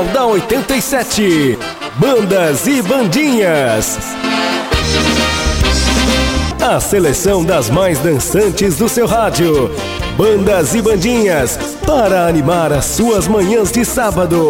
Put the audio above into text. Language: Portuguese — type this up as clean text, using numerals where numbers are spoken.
Da 87, Bandas e Bandinhas. A seleção das mais dançantes do seu rádio. Bandas e Bandinhas, para animar as suas manhãs de sábado.